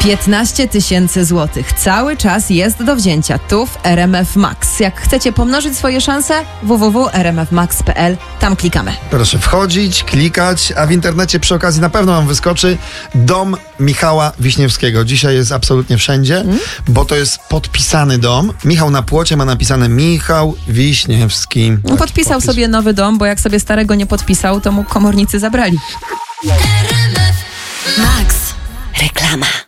15 000 złotych. Cały czas jest do wzięcia tu w RMF Max. Jak chcecie pomnożyć swoje szanse, www.rmfmax.pl. Tam klikamy. Proszę wchodzić, klikać, a w internecie przy okazji na pewno wam wyskoczy dom Michała Wiśniewskiego. Dzisiaj jest absolutnie wszędzie, bo to jest podpisany dom. Michał na płocie ma napisane Michał Wiśniewski. Podpisał sobie nowy dom, bo jak sobie starego nie podpisał, to mu komornicy zabrali. Max. Reklama.